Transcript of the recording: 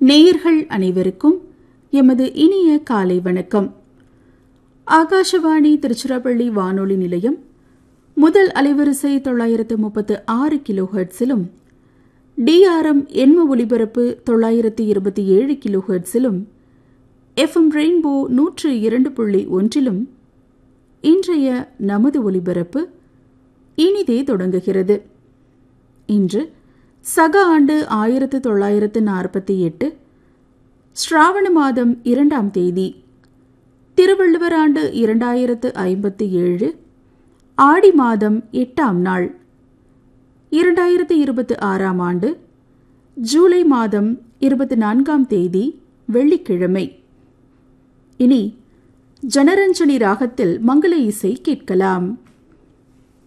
நேயர்கள் அனைவருக்கும் எமது இனிய காலை வணக்கம். ஆகாஷவாணி திருச்சிராப்பள்ளி வானொலி நிலையம் முதல் அலைவரிசை 936 கிலோஹெர்ட்ஸிலும் டிஆர்எம் எண்ம ஒலிபரப்பு 927 கிலோஹெர்ட்ஸிலும் எஃப்எம் ரெயின்போ 102.1 இன்றைய நமது ஒலிபரப்பு இனிதே தொடங்குகிறது. இன்று சக ஆண்டு 1948 ஸ்ராவண மாதம் 2ஆம் தேதி, திருவள்ளுவர் ஆண்டு 2057 ஆடி மாதம் 8ஆம் நாள், 2026ஆம் ஆண்டு ஜூலை மாதம் 24ஆம் தேதி வெள்ளிக்கிழமை. இனி ஜனரஞ்சனி ராகத்தில் மங்கள இசை கேட்கலாம்.